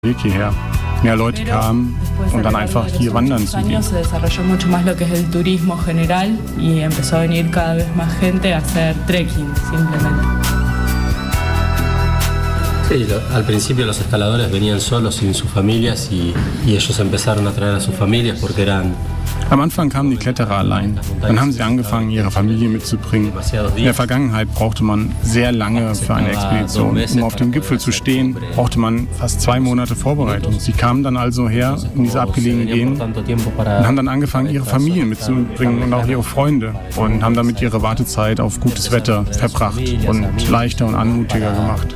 Weg hierher. Mehr Leute kamen, um dann einfach hier wandern zu gehen. Sí, al principio los escaladores venían solos sin sus familias y ellos empezaron a traer a sus familias porque eran... Am Anfang kamen die Kletterer allein. Dann haben sie angefangen, ihre Familie mitzubringen. In der Vergangenheit brauchte man sehr lange für eine Expedition. Um auf dem Gipfel zu stehen, brauchte man fast 2 Monate Vorbereitung. Sie kamen dann also her in diese abgelegenen Gegenden und haben dann angefangen, ihre Familie mitzubringen und auch ihre Freunde und haben damit ihre Wartezeit auf gutes Wetter verbracht und leichter und anmutiger gemacht.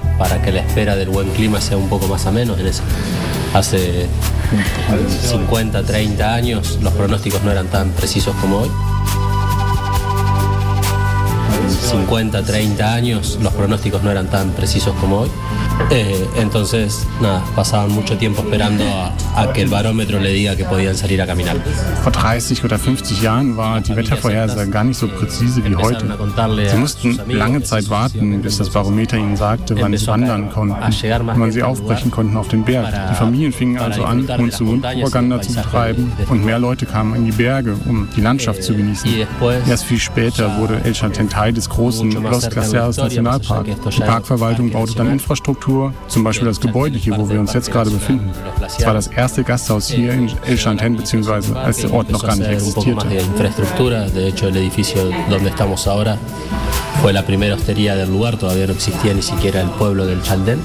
Hace 50, 30 años los pronósticos no eran tan precisos como hoy. 50, 30 años los pronósticos no eran tan precisos como hoy. Entonces, nada, pasaban mucho tiempo esperando a que el barómetro le diga que podían salir a caminar. Vor 30 oder 50 Jahren war die Wettervorhersage gar nicht so präzise wie heute. Sie mussten lange Zeit warten, bis das Barometer ihnen sagte, wann sie wandern konnten und wann sie aufbrechen konnten auf den Berg. Die Familien fingen also an, Mund-zu-Mund-Propaganda zu betreiben und mehr Leute kamen in die Berge, um die Landschaft zu genießen. Erst viel später wurde El Chaltén Teil des großen Los Glaciares Nationalpark. Die Parkverwaltung baute dann Infrastruktur, zum Beispiel das Gebäude hier, wo wir uns jetzt gerade befinden. Es war das erste Gasthaus hier in El Chaltén, beziehungsweise als der Ort noch gar nicht existierte. De hecho, el edificio donde estamos ahora fue la primera hostería del lugar, todavía no existía ni siquiera el pueblo del Chaltén.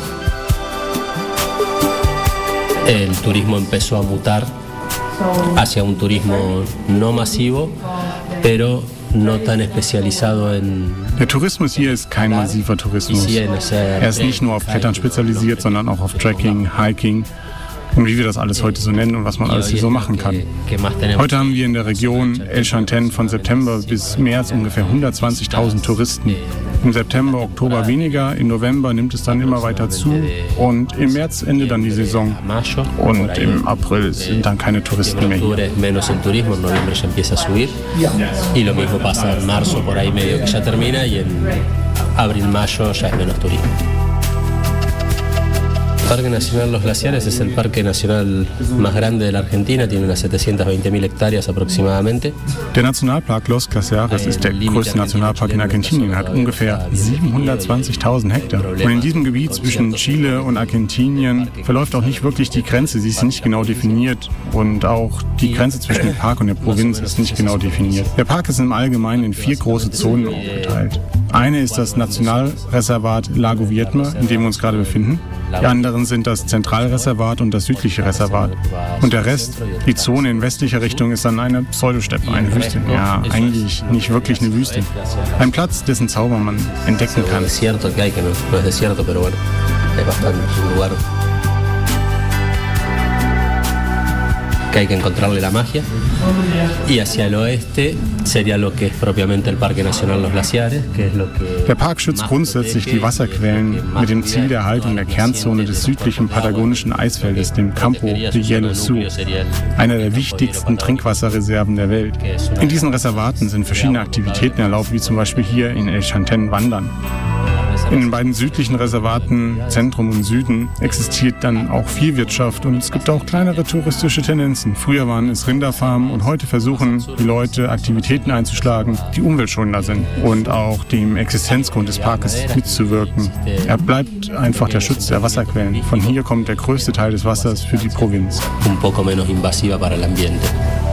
El turismo empezó a mutar hacia un turismo no masivo, pero no tan especializado en... Der Tourismus hier ist kein massiver Tourismus. Er ist nicht nur auf Klettern spezialisiert, sondern auch auf Trekking, Hiking und wie wir das alles heute so nennen und was man alles hier so machen kann. Heute haben wir in der Region El Chaltén von September bis März ungefähr 120.000 Touristen. Im September, Oktober weniger, im November nimmt es dann immer weiter zu und im März endet dann die Saison und im April sind dann keine Touristen mehr hier. Y lo mismo pasa en marzo, por ahí medio que ya termina, y en abril, mayo ya es menos turismo. El Parque Nacional Los Glaciares es el parque nacional más grande de la Argentina, tiene unas 720.000 hectáreas aproximadamente. Der Nationalpark Los Glaciares ist der größte Nationalpark in Argentinien, hat ungefähr 720.000 Hektar. Und in diesem Gebiet zwischen Chile und Argentinien verläuft auch nicht wirklich die Grenze, sie ist nicht genau definiert und auch die Grenze zwischen dem Park und der Provinz ist nicht genau definiert. Der Park ist im Allgemeinen in 4 große Zonen aufgeteilt. Eine ist das Nationalreservat Lago Viedma, in dem wir uns gerade befinden. Die anderen sind das Zentralreservat und das südliche Reservat. Und der Rest, die Zone in westlicher Richtung, ist dann eine Pseudosteppe, eine Wüste. Ja, eigentlich nicht wirklich eine Wüste. Ein Platz, dessen Zauber man entdecken kann. Que hay que encontrarle la magia. Y hacia el oeste sería lo que es propiamente el Parque Nacional Los Glaciares, que es lo que... Der Park schützt grundsätzlich die Wasserquellen mit dem Ziel der Erhaltung der Kernzone des südlichen patagonischen Eisfeldes, dem Campo de Hielo Sur, einer der wichtigsten Trinkwasserreserven der Welt. In diesen Reservaten sind verschiedene Aktivitäten erlaubt, wie zum Beispiel hier in El Chaltén Wandern. In den beiden südlichen Reservaten, Zentrum und Süden, existiert dann auch Viehwirtschaft und es gibt auch kleinere touristische Tendenzen. Früher waren es Rinderfarmen und heute versuchen die Leute Aktivitäten einzuschlagen, die umweltschonender sind und auch dem Existenzgrund des Parkes mitzuwirken. Er bleibt einfach der Schutz der Wasserquellen. Von hier kommt der größte Teil des Wassers für die Provinz. Un poco menos invasiva para el ambiente.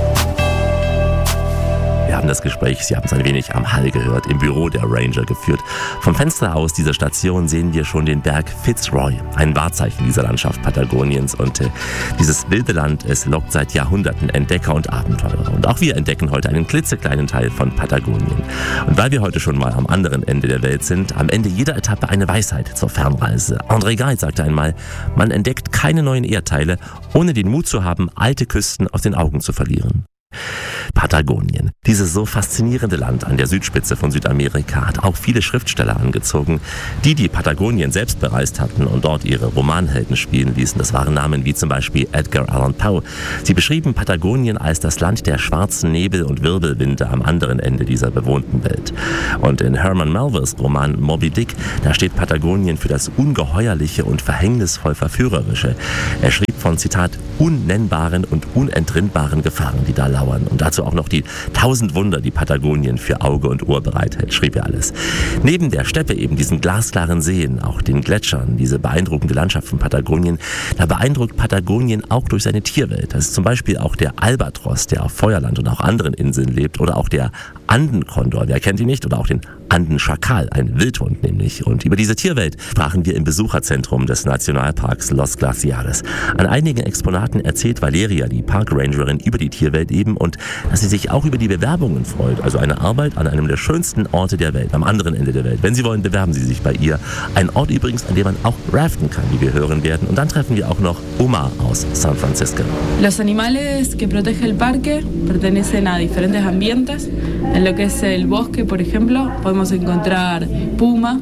Wir haben das Gespräch, Sie haben es ein wenig am Hall gehört, im Büro der Ranger geführt. Vom Fenster aus dieser Station sehen wir schon den Berg Fitzroy, ein Wahrzeichen dieser Landschaft Patagoniens. Und dieses wilde Land, es lockt seit Jahrhunderten Entdecker und Abenteurer. Und auch wir entdecken heute einen klitzekleinen Teil von Patagonien. Und weil wir heute schon mal am anderen Ende der Welt sind, am Ende jeder Etappe eine Weisheit zur Fernreise. André Gide sagte einmal, man entdeckt keine neuen Erdteile, ohne den Mut zu haben, alte Küsten aus den Augen zu verlieren. Patagonien. Dieses so faszinierende Land an der Südspitze von Südamerika hat auch viele Schriftsteller angezogen, die Patagonien selbst bereist hatten und dort ihre Romanhelden spielen ließen. Das waren Namen wie zum Beispiel Edgar Allan Poe. Sie beschrieben Patagonien als das Land der schwarzen Nebel und Wirbelwinde am anderen Ende dieser bewohnten Welt. Und in Herman Melvilles Roman Moby Dick, da steht Patagonien für das Ungeheuerliche und verhängnisvoll Verführerische. Er schrieb von, Zitat, unnennbaren und unentrinnbaren Gefahren, die da lauern. Und dazu auch noch die 1000 Wunder, die Patagonien für Auge und Ohr bereithält, schrieb er alles. Neben der Steppe eben diesen glasklaren Seen, auch den Gletschern, diese beeindruckende Landschaft von Patagonien, da beeindruckt Patagonien auch durch seine Tierwelt. Das ist zum Beispiel auch der Albatros, der auf Feuerland und auch anderen Inseln lebt, oder auch der Andenkondor, wer kennt ihn nicht, oder auch den Andenschakal, ein Wildhund nämlich. Und über diese Tierwelt sprachen wir im Besucherzentrum des Nationalparks Los Glaciares. An einigen Exponaten erzählt Valeria, die Parkrangerin, über die Tierwelt eben und dass sie sich auch über die Bewerbungen freut. Also eine Arbeit an einem der schönsten Orte der Welt, am anderen Ende der Welt. Wenn Sie wollen, bewerben Sie sich bei ihr. Ein Ort übrigens, an dem man auch raften kann, wie wir hören werden. Und dann treffen wir auch noch Omar aus San Francisco. Los animales que protege el parque pertenecen a diferentes ambientes. En lo que es el bosque, por ejemplo, podemos encontrar puma.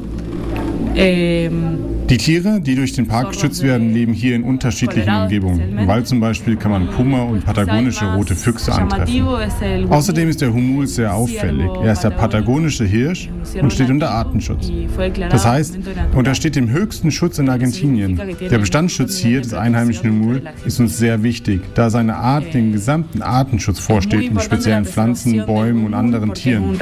Die Tiere, die durch den Park geschützt werden, leben hier in unterschiedlichen Umgebungen. Im Wald zum Beispiel kann man Puma und patagonische rote Füchse antreffen. Außerdem ist der Humus sehr auffällig. Er ist der patagonische Hirsch und steht unter Artenschutz. Das heißt, er untersteht dem höchsten Schutz in Argentinien. Der Bestandsschutz hier des einheimischen Humus ist uns sehr wichtig, da seine Art den gesamten Artenschutz vorsteht, in speziellen Pflanzen, Bäumen und anderen Tieren.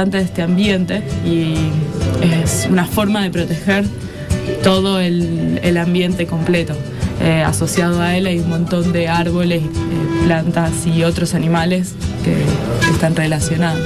Todo el ambiente completo. Asociado a él hay un montón de árboles, plantas y otros animales que están relacionados.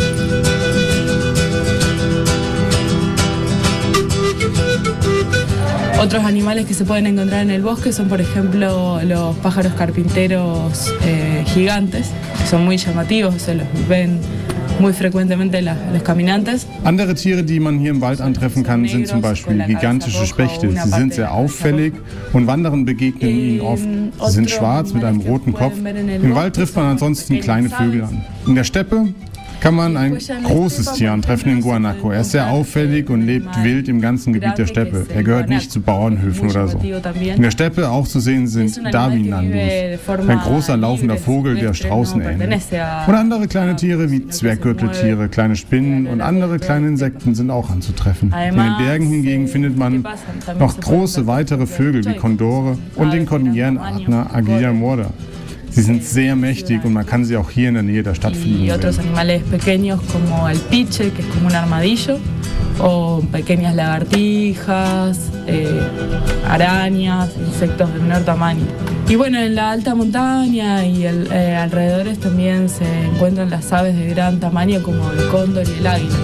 Otros animales que se pueden encontrar en el bosque son, por ejemplo, los pájaros carpinteros gigantes, que son muy llamativos, se los ven muy frecuentemente los caminantes. Andere Tiere, die man hier im Wald antreffen kann, sind zum Beispiel gigantische Spechte. Sie sind sehr auffällig und Wanderern begegnen ihnen oft. Sie sind schwarz mit einem roten Kopf. Im Wald trifft man ansonsten kleine Vögel an. In der Steppe kann man ein großes Tier antreffen, den Guanaco. Er ist sehr auffällig und lebt wild im ganzen Gebiet der Steppe. Er gehört nicht zu Bauernhöfen oder so. In der Steppe auch zu sehen sind Darwin-Nandus, ein großer laufender Vogel, der Straußen ähnelt. Und andere kleine Tiere wie Zwerggürteltiere, kleine Spinnen und andere kleine Insekten sind auch anzutreffen. In den Bergen hingegen findet man noch große weitere Vögel wie Kondore und den Kordillerenadler Aguilla morda. Sie sind sehr mächtig und man kann sie auch hier in der Nähe der Stadt fliegen sehen. Otros animales pequeños como el piche, que es como un armadillo, o pequeñas lagartijas, arañas, insectos de menor tamaño. Y bueno, en la alta montaña y alrededores también se encuentran las aves de gran tamaño como el cóndor y el águila.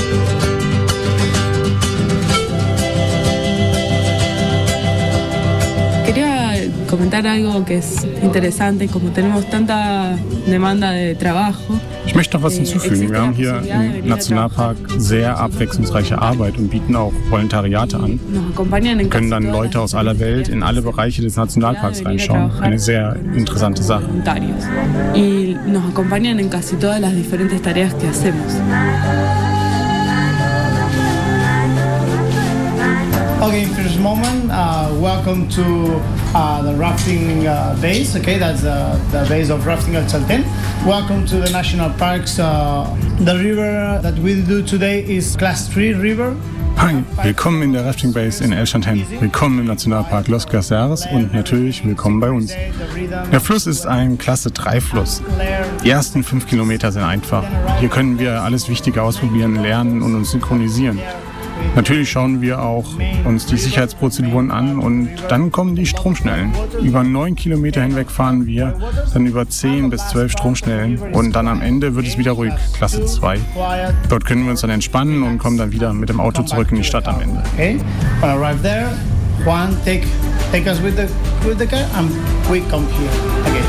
Comentar algo que es interesante, como tenemos tanta demanda de trabajo. Ich möchte noch was hinzufügen. Wir haben hier im Nationalpark sehr abwechslungsreiche Arbeit und bieten auch Volontariate an. Wir können dann Leute aus aller Welt in alle Bereiche des Nationalparks reinschauen. Eine sehr interessante Sache. Y nos acompañan en casi todas las diferentes tareas que hacemos. Okay, first moment, welcome to the rafting base. Okay, that's the base of rafting El Chaltén. Welcome to the national parks. The river that we do today is Class 3 River. Hi, willkommen in der Rafting Base in El Chaltén. Willkommen im Nationalpark Los Glaciares und natürlich willkommen bei uns. Der Fluss ist ein Klasse 3 Fluss. Die ersten 5 Kilometer sind einfach. Hier können wir alles Wichtige ausprobieren, lernen und uns synchronisieren. Natürlich schauen wir auch uns die Sicherheitsprozeduren an und dann kommen die Stromschnellen. Über 9 Kilometer hinweg fahren wir, dann über 10 bis 12 Stromschnellen und dann am Ende wird es wieder ruhig, Klasse 2. Dort können wir uns dann entspannen und kommen dann wieder mit dem Auto zurück in die Stadt am Ende. Okay, when I arrive there, Juan take us with the car and we come here again.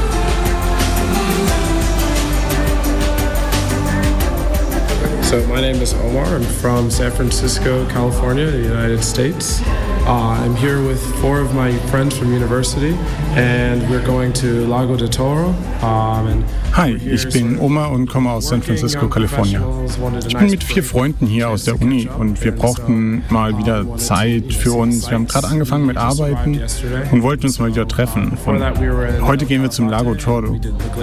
So my name is Omar. I'm from San Francisco, California, the United States. I'm here with 4 of my friends from university and we're going to Lago de Toro. Hi, ich bin Omar und komme aus San Francisco, Kalifornien. Ich bin mit 4 Freunden hier aus der Uni und wir brauchten mal wieder Zeit für uns. Wir haben gerade angefangen mit Arbeiten und wollten uns mal wieder treffen. Und heute gehen wir zum Lago Toro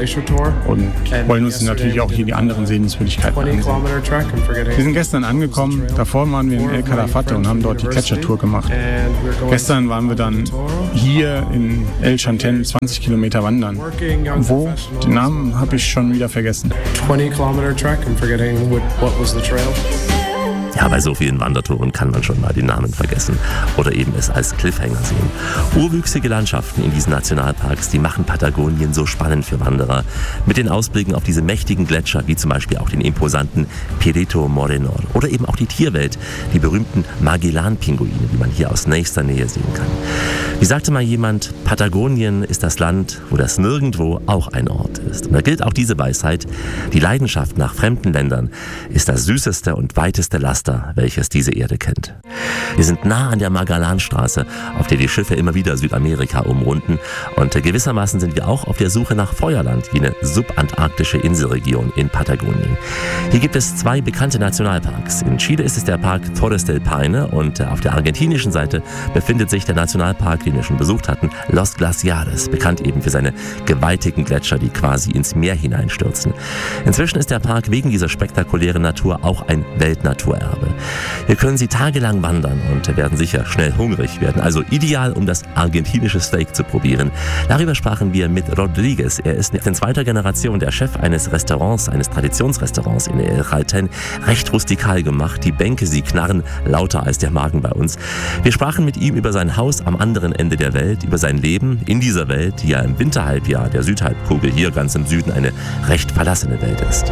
und wollen uns natürlich auch hier die anderen Sehenswürdigkeiten ansehen. Wir sind gestern angekommen, davor waren wir in El Calafate und haben dort die Catcher-Tour gemacht. Gestern waren wir dann hier in El Chanten 20 Kilometer wandern. Wo? Den Namen habe ich schon wieder vergessen. 20-kilometer track, I'm forgetting what was the trail. Ja, bei so vielen Wandertouren kann man schon mal die Namen vergessen oder eben es als Cliffhanger sehen. Urwüchsige Landschaften in diesen Nationalparks, die machen Patagonien so spannend für Wanderer. Mit den Ausblicken auf diese mächtigen Gletscher, wie zum Beispiel auch den imposanten Perito Moreno oder eben auch die Tierwelt, die berühmten Magellan-Pinguine, die man hier aus nächster Nähe sehen kann. Wie sagte mal jemand, Patagonien ist das Land, wo das Nirgendwo auch ein Ort ist. Und da gilt auch diese Weisheit, die Leidenschaft nach fremden Ländern ist das süßeste und weiteste Laster, welches diese Erde kennt. Wir sind nah an der Magellanstraße, auf der die Schiffe immer wieder Südamerika umrunden und gewissermaßen sind wir auch auf der Suche nach Feuerland, jene subantarktische Inselregion in Patagonien. Hier gibt es 2 bekannte Nationalparks. In Chile ist es der Park Torres del Paine und auf der argentinischen Seite befindet sich der Nationalpark, den wir schon besucht hatten, Los Glaciares, bekannt eben für seine gewaltigen Gletscher, die quasi ins Meer hineinstürzen. Inzwischen ist der Park wegen dieser spektakulären Natur auch ein Weltnaturerbe. Hier können Sie tagelang wandern und werden sicher schnell hungrig werden. Also ideal, um das argentinische Steak zu probieren. Darüber sprachen wir mit Rodriguez. Er ist in 2. Generation der Chef eines Restaurants, eines Traditionsrestaurants in El Chaltén. Recht rustikal gemacht. Die Bänke, sie knarren lauter als der Magen bei uns. Wir sprachen mit ihm über sein Haus am anderen Ende der Welt, über sein Leben in dieser Welt, die ja im Winterhalbjahr der Südhalbkugel hier ganz im Süden eine recht verlassene Welt ist.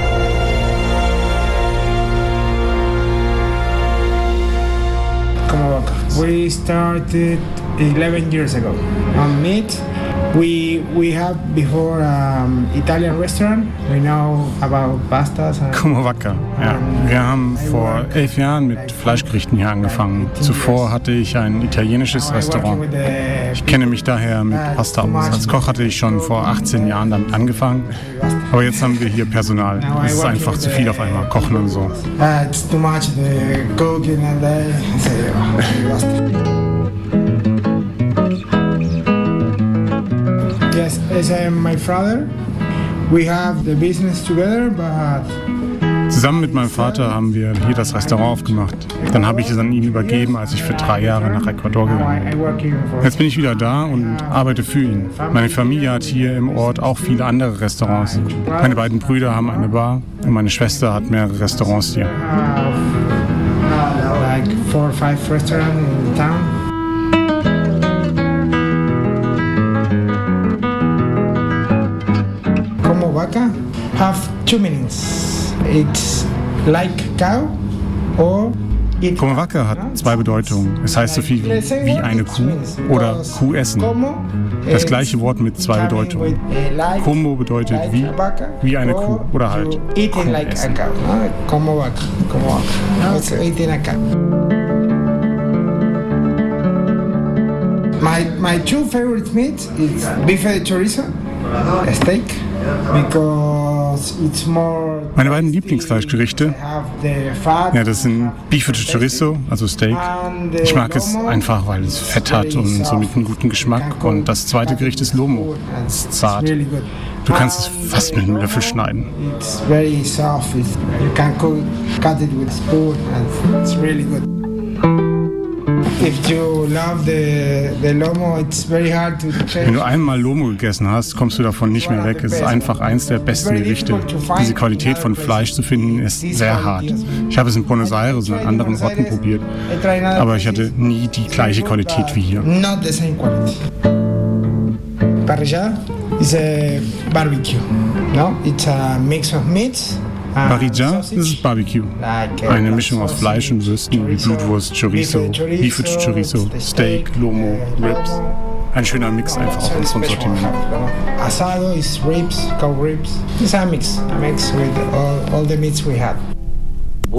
We started 11 years ago. On meat, we have before Italian restaurant. We know about pastas. Como Vaca. Ja. Wir haben vor 11 Jahren mit Fleischgerichten hier angefangen. Zuvor hatte ich ein italienisches Restaurant. Ich kenne mich daher mit Pasta aus. Als Koch hatte ich schon vor 18 Jahren damit angefangen. Aber jetzt haben wir hier Personal. Es ist einfach zu viel auf einmal, kochen und so. It's too much the cooking and Yes, as my father, we have the business together, but Zusammen mit meinem Vater haben wir hier das Restaurant aufgemacht. Dann habe ich es an ihn übergeben, als ich für 3 Jahre nach Ecuador gegangen bin. Jetzt bin ich wieder da und arbeite für ihn. Meine Familie hat hier im Ort auch viele andere Restaurants. Meine beiden Brüder haben eine Bar und meine Schwester hat mehrere Restaurants hier. like 4 or 5 restaurants in the town. Como Vaca have 2 meanings. It's like cow or Como Vaca hat 2 Bedeutungen. Es heißt so viel wie eine Kuh oder Kuh essen. Das gleiche Wort mit 2 Bedeutungen. Como bedeutet wie eine Kuh oder halt Kuh essen. Como Vaca. It's eating a cow. My 2 favorite meats is bife de chorizo, steak, because it's more. Meine beiden Lieblingsfleischgerichte, ja, das sind Bife de Chorizo, also Steak. Ich mag es einfach, weil es Fett hat und somit einen guten Geschmack. Und das zweite Gericht ist Lomo. Es ist zart. Du kannst es fast mit einem Löffel schneiden. It's very soft. You can cut it with a spoon, and it's really good. If you love the Lomo, it's very hard to change. Wenn du einmal Lomo gegessen hast, kommst du davon nicht mehr weg. Es ist einfach eins der besten Gerichte. Diese Qualität von Fleisch zu finden, ist sehr hart. Ich habe es in Buenos Aires und an anderen Orten probiert, aber ich hatte nie die gleiche Qualität wie hier. Not the same quality. Parrillada is a barbecue. No, it's a mix of meats. Parrilla, das ist Barbecue. Eine Mischung aus Fleisch und Würsten wie Blutwurst, Chorizo, Bife de Chorizo, Steak, Lomo, Ribs. Ein schöner Mix einfach auf unserem Sortiment. Asado is ribs, cow ribs. It's a mix with all the meats we have.